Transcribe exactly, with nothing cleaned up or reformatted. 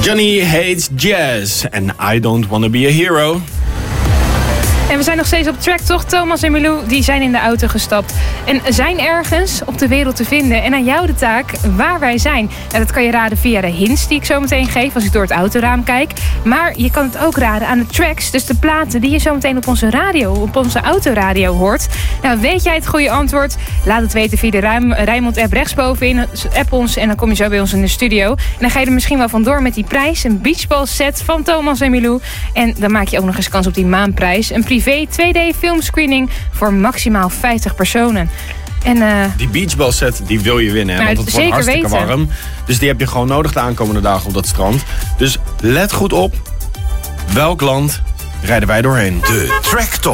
Johnny Hates Jazz en I Don't Wanna Be a Hero. En we zijn nog steeds op track, toch? Thomas en Milou die zijn in de auto gestapt en zijn ergens op de wereld te vinden. En aan jou de taak waar wij zijn. Nou, dat kan je raden via de hints die ik zo meteen geef als ik door het autoraam kijk. Maar je kan het ook raden aan de tracks, dus de platen die je zo meteen op onze radio, op onze autoradio hoort. Nou, weet jij het goede antwoord? Laat het weten via de Rijnmond-app rechtsbovenin. App ons en dan kom je zo bij ons in de studio. En dan ga je er misschien wel vandoor met die prijs. Een beachball set van Thomas en Milou. En dan maak je ook nog eens kans op die maanprijs. Een privé twee D filmscreening voor maximaal vijftig personen. En, uh, die beachball set die wil je winnen, hè? Nou, Want het wordt hartstikke weten. warm. Dus die heb je gewoon nodig de aankomende dagen op dat strand. Dus let goed op. Welk land rijden wij doorheen? De Track Talk.